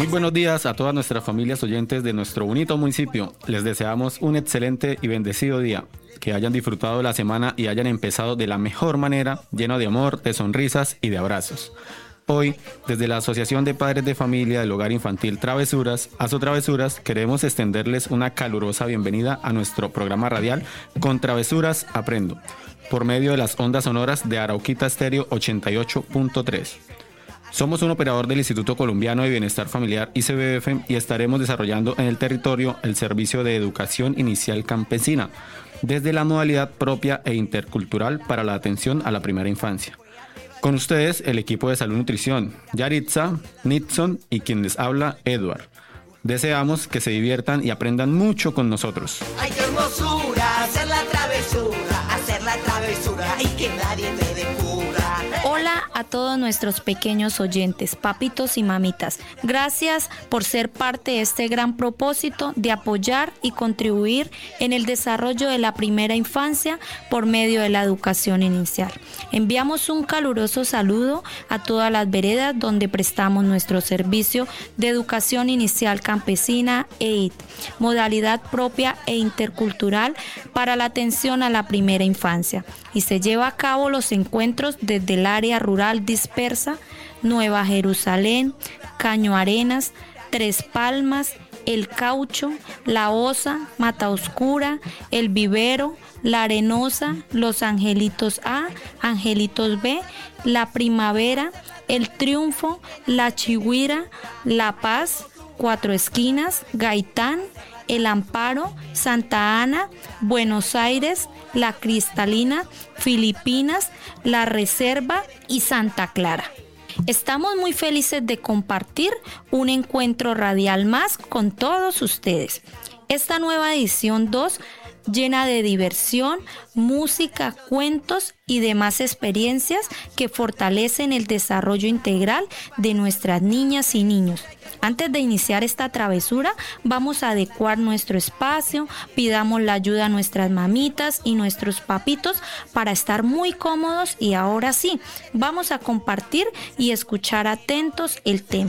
Muy buenos días a todas nuestras familias oyentes de nuestro bonito municipio. Les deseamos un excelente y bendecido día. Que hayan disfrutado la semana y hayan empezado de la mejor manera, lleno de amor, de sonrisas y de abrazos. Hoy, desde la Asociación de Padres de Familia del Hogar Infantil Travesuras, Aso Travesuras, queremos extenderles una calurosa bienvenida a nuestro programa radial Con Travesuras Aprendo, por medio de las ondas sonoras de Arauquita Estéreo 88.3. Somos un operador del Instituto Colombiano de Bienestar Familiar ICBF y estaremos desarrollando en el territorio el servicio de educación inicial campesina, desde la modalidad propia e intercultural para la atención a la primera infancia. Con ustedes, el equipo de Salud y Nutrición, Yaritza, Nitson y quien les habla, Edward. Deseamos que se diviertan y aprendan mucho con nosotros. ¡Ay, qué hermosura! Hacer la travesura y que nadie me descubra. Hola a todos nuestros pequeños oyentes, papitos y mamitas. Gracias por ser parte de este gran propósito de apoyar y contribuir en el desarrollo de la primera infancia por medio de la educación inicial. Enviamos un caluroso saludo a todas las veredas donde prestamos nuestro servicio de educación inicial campesina EIT, modalidad propia e intercultural para la atención a la primera infancia, y se lleva a cabo los encuentros desde el área rural dispersa, Nueva Jerusalén, Caño Arenas, Tres Palmas, El Caucho, La Osa, Mata Oscura, El Vivero, La Arenosa, Los Angelitos A, Angelitos B, La Primavera, El Triunfo, La Chigüira, La Paz, Cuatro Esquinas, Gaitán, El Amparo, Santa Ana, Buenos Aires, La Cristalina, Filipinas, La Reserva y Santa Clara. Estamos muy felices de compartir un encuentro radial más con todos ustedes. Esta nueva edición 2 llena de diversión, música, cuentos y demás experiencias que fortalecen el desarrollo integral de nuestras niñas y niños. Antes de iniciar esta travesura, vamos a adecuar nuestro espacio, pidamos la ayuda a nuestras mamitas y nuestros papitos para estar muy cómodos, y ahora sí, vamos a compartir y escuchar atentos el tema.